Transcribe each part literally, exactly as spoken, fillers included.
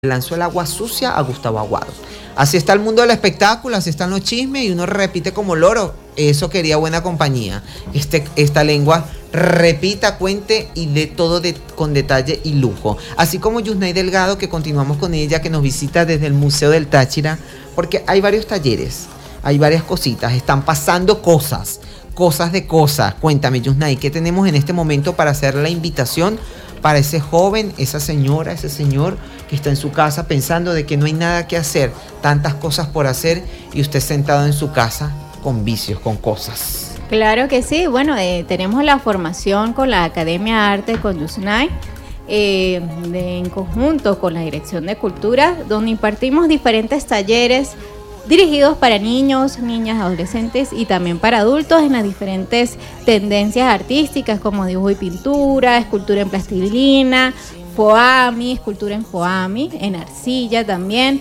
lanzó el agua sucia a Gustavo Aguado. Así está el mundo del espectáculo, así están los chismes y uno repite como loro. Eso quería buena compañía. Este, esta lengua repita, cuente y de todo de, con detalle y lujo. Así como Yusnay Delgado, que continuamos con ella, que nos visita desde el Museo del Táchira, porque hay varios talleres, hay varias cositas, están pasando cosas, cosas de cosas. Cuéntame, Yusnay, ¿qué tenemos en este momento para hacer la invitación para ese joven, esa señora, ese señor que está en su casa pensando de que no hay nada que hacer, tantas cosas por hacer y usted sentado en su casa con vicios, con cosas? Claro que sí. Bueno, eh, tenemos la formación con la Academia Arte con Yusnay, eh, de, en conjunto con la Dirección de Cultura, donde impartimos diferentes talleres dirigidos para niños, niñas, adolescentes y también para adultos en las diferentes tendencias artísticas como dibujo y pintura, escultura en plastilina, foami, escultura en foami, en arcilla también.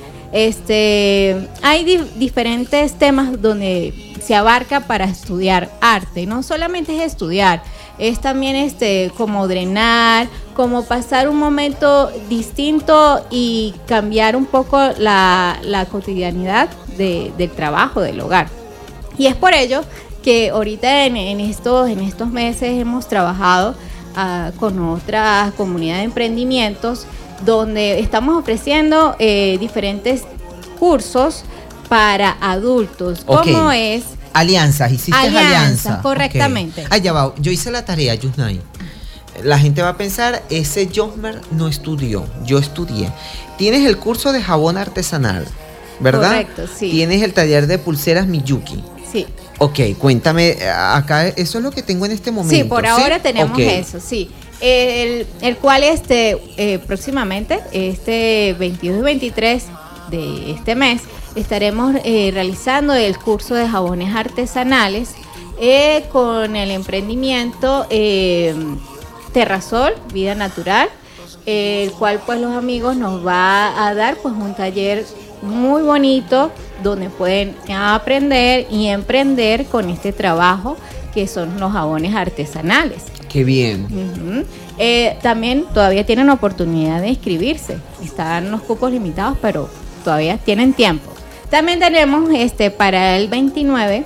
Este, hay di- diferentes temas donde se abarca para estudiar arte. No solamente es estudiar, es también este, como drenar, como pasar un momento distinto y cambiar un poco la, la cotidianidad de, del trabajo, del hogar. Y es por ello que ahorita en, en, estos, en estos meses hemos trabajado uh, con otra comunidad de emprendimientos donde estamos ofreciendo eh, diferentes cursos para adultos. Okay. ¿Cómo es? Alianzas, hiciste alianzas. Alianzas, correctamente. Okay. Ah, ya va, yo hice la tarea, Yusnay. La gente va a pensar, ese Josmer no estudió, yo estudié. Tienes el curso de jabón artesanal, ¿verdad? Correcto, sí. Tienes el taller de pulseras Miyuki. Sí. Ok, cuéntame, acá eso es lo que tengo en este momento. Sí, por ahora ¿sí? tenemos okay. eso, sí. El, el cual este eh, próximamente, este veintidós y veintitrés de este mes, estaremos eh, realizando el curso de jabones artesanales eh, con el emprendimiento eh, Terrasol, Vida Natural, eh, el cual pues los amigos nos va a dar pues un taller muy bonito donde pueden aprender y emprender con este trabajo que son los jabones artesanales. Qué bien. Uh-huh. Eh, también todavía tienen oportunidad de inscribirse. Están los cupos limitados, pero todavía tienen tiempo. También tenemos este para el veintinueve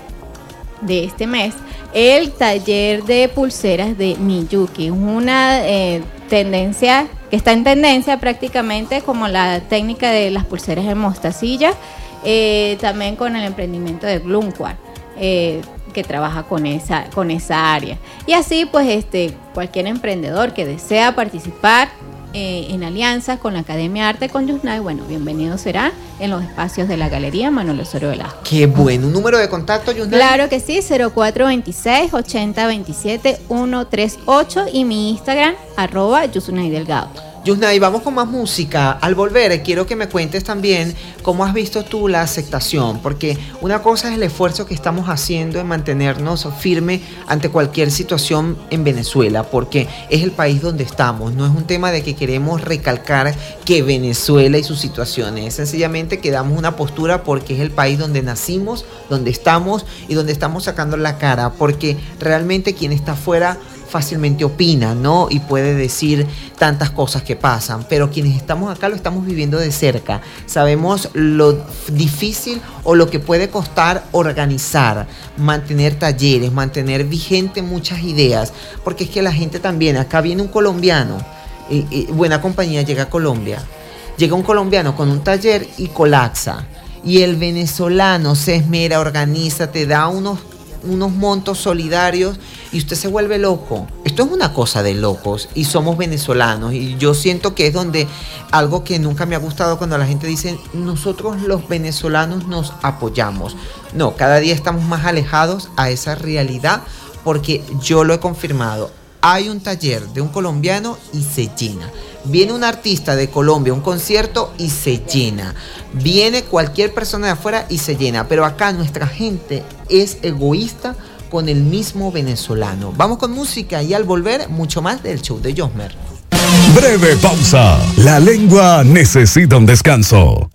de este mes el taller de pulseras de Miyuki, una eh, tendencia que está en tendencia prácticamente como la técnica de las pulseras en mostacilla, eh, también con el emprendimiento de Bloomquart, eh, que trabaja con esa, con esa área. Y así pues este cualquier emprendedor que desea participar eh, en alianzas con la Academia Arte con Yusnay, bueno, bienvenido será en los espacios de la Galería Manuel Osorio Velasco. Qué bueno. ¿Un número de contacto, Yusnay? Claro que sí, cero cuatro veintiséis, ochenta veintisiete, ciento treinta y ocho y mi Instagram, arroba Yusnay Delgado. Yusnay, vamos con más música. Al volver, quiero que me cuentes también cómo has visto tú la aceptación, porque una cosa es el esfuerzo que estamos haciendo en mantenernos firme ante cualquier situación en Venezuela, porque es el país donde estamos. No es un tema de que queremos recalcar que Venezuela y sus situaciones, es sencillamente que damos una postura porque es el país donde nacimos, donde estamos y donde estamos sacando la cara, porque realmente quien está afuera fácilmente opina, ¿no? Y puede decir tantas cosas que pasan, pero quienes estamos acá lo estamos viviendo de cerca. Sabemos lo difícil o lo que puede costar organizar, mantener talleres, mantener vigente muchas ideas, porque es que la gente también, acá viene un colombiano, y, y buena compañía llega a Colombia, llega un colombiano con un taller y colapsa, y el venezolano se esmera, organiza, te da unos unos montos solidarios y usted se vuelve loco. Esto es una cosa de locos y somos venezolanos, y yo siento que es donde algo que nunca me ha gustado cuando la gente dice nosotros los venezolanos nos apoyamos. No, cada día estamos más alejados a esa realidad, porque yo lo he confirmado. Hay un taller de un colombiano y se llena. Viene un artista de Colombia, un concierto y se llena. Viene cualquier persona de afuera y se llena. Pero acá nuestra gente es egoísta con el mismo venezolano. Vamos con música y al volver mucho más del show de Josmer. Breve pausa. La lengua necesita un descanso.